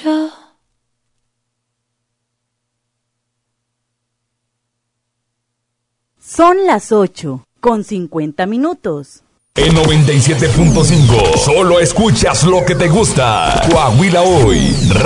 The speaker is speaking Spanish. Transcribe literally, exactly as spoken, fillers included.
yo. Son las ocho, con cincuenta minutos. En noventa y siete punto cinco, solo escuchas lo que te gusta. Coahuila Hoy.